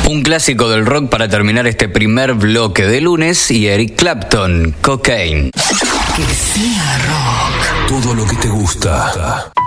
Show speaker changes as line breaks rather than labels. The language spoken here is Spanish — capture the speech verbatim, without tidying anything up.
Un clásico del rock para terminar este primer bloque de lunes y Eric Clapton, Cocaine.
Que sea rock.
Todo lo que te gusta.